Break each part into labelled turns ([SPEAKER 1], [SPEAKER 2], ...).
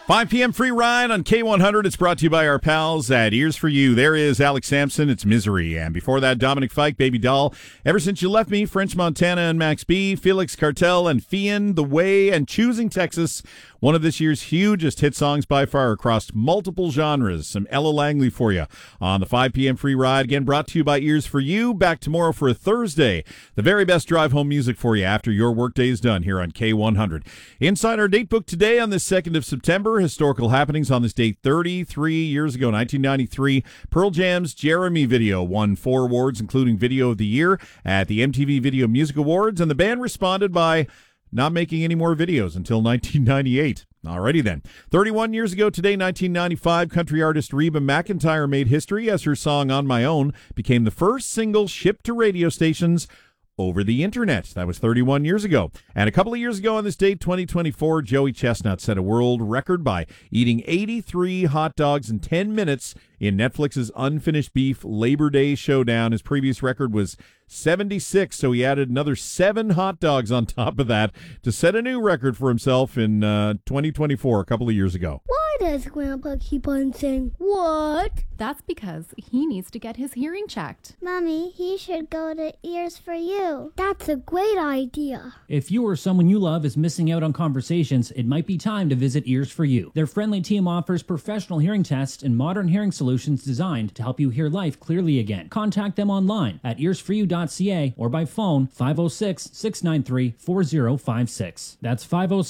[SPEAKER 1] 5 p.m. free ride on K100. It's brought to you by our pals at Ears for You. There is Alex Sampson. It's Misery. And before that, Dominic Fike, Baby Doll. Ever Since You Left Me, French Montana and Max B, Felix Cartel and Fian, The Way, and Choosing Texas. One of this year's hugest hit songs by far across multiple genres. Some Ella Langley for you on the 5 p.m. free ride. Again, brought to you by Ears for You. Back tomorrow for a Thursday. The very best drive home music for you after your workday is done here on K100. Inside our date book today on this 2nd of September, historical happenings on this date 33 years ago, 1993. Pearl Jam's Jeremy video won 4 awards, including Video of the Year at the MTV Video Music Awards, and the band responded by not making any more videos until 1998. Alrighty then. 31 years ago today, 1995, country artist Reba McEntire made history as her song On My Own became the first single shipped to radio stations over the internet. That was 31 years ago. And a couple of years ago on this date, 2024, Joey Chestnut set a world record by eating 83 hot dogs in 10 minutes in Netflix's Unfinished Beef Labor Day Showdown. His previous record was 76, so he added another 7 hot dogs on top of that to set a new record for himself in 2024, a couple of years ago.
[SPEAKER 2] Why does Grandpa keep on saying, what?
[SPEAKER 3] That's because he needs to get his hearing checked.
[SPEAKER 2] Mommy, he should go to Ears for You. That's a great idea.
[SPEAKER 4] If you or someone you love is missing out on conversations, it might be time to visit Ears for You. Their friendly team offers professional hearing tests and modern hearing solutions designed to help you hear life clearly again. Contact them online at earsforyou.ca or by phone 506-693-4056. That's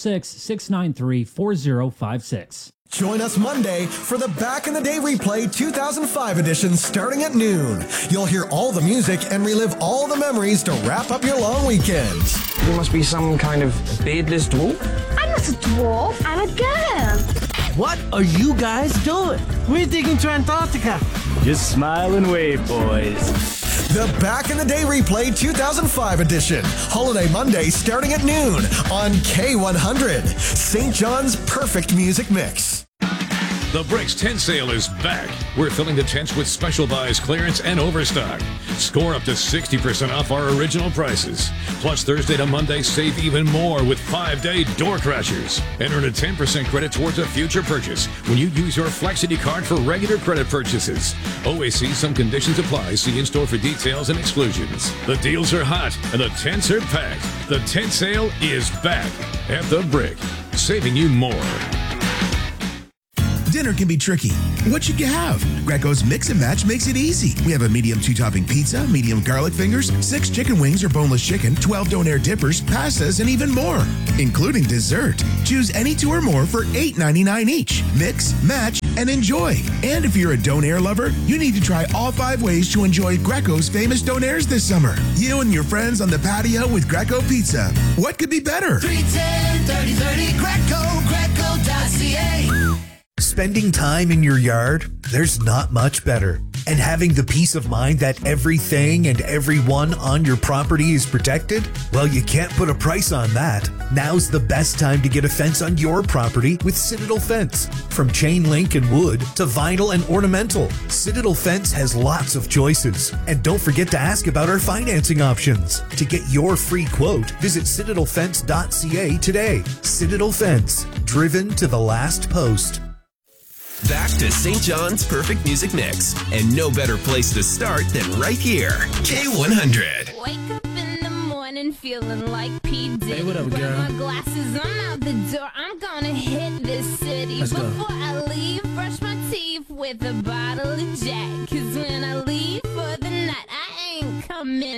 [SPEAKER 4] 506-693-4056.
[SPEAKER 5] Join us Monday for the Back in the Day Replay 2005 edition starting at noon. You'll hear all the music and relive all the memories to wrap up your long weekend.
[SPEAKER 6] You must be some kind of beardless dwarf?
[SPEAKER 2] I'm not a dwarf. I'm a girl.
[SPEAKER 7] What are you guys doing? We're digging to Antarctica. Just smile and wave, boys.
[SPEAKER 5] The Back in the Day Replay 2005 edition. Holiday Monday starting at noon on K100. St. John's perfect music mix.
[SPEAKER 8] The Bricks tent sale is back. We're filling the tents with special buys, clearance, and overstock. Score up to 60% off our original prices. Plus, Thursday to Monday, save even more with 5-day door crashers. And earn a 10% credit towards a future purchase when you use your Flexity card for regular credit purchases. OAC, some conditions apply. See in-store for details and exclusions. The deals are hot and the tents are packed. The tent sale is back at The Brick, saving you more.
[SPEAKER 9] Dinner can be tricky. What should you have? Greco's Mix and Match makes it easy. We have a medium 2-topping pizza, medium garlic fingers, 6 chicken wings or boneless chicken, 12 donair dippers, pastas, and even more, including dessert. Choose any 2 or more for $8.99 each. Mix, match, and enjoy. And if you're a donair lover, you need to try all 5 ways to enjoy Greco's famous donairs this summer. You and your friends on the patio with Greco Pizza. What could be better?
[SPEAKER 10] 310-3030 Greco.ca.
[SPEAKER 11] Spending time in your yard, there's not much better. And having the peace of mind that everything and everyone on your property is protected? Well, you can't put a price on that. Now's the best time to get a fence on your property with Citadel Fence. From chain link and wood to vinyl and ornamental, Citadel Fence has lots of choices. And don't forget to ask about our financing options. To get your free quote, visit citadelfence.ca today. Citadel Fence, driven to the last post.
[SPEAKER 12] Back to St. John's perfect music mix. And no better place to start than right here. K100.
[SPEAKER 13] Wake up in the morning feeling like P. Diddy.
[SPEAKER 7] Hey, what up, girl?
[SPEAKER 13] Grab my glasses, I'm out the door. I'm gonna hit this city.
[SPEAKER 7] Let's go.
[SPEAKER 13] Before I leave, brush my teeth with a bottle of Jack. 'Cause when I leave for the night, I ain't coming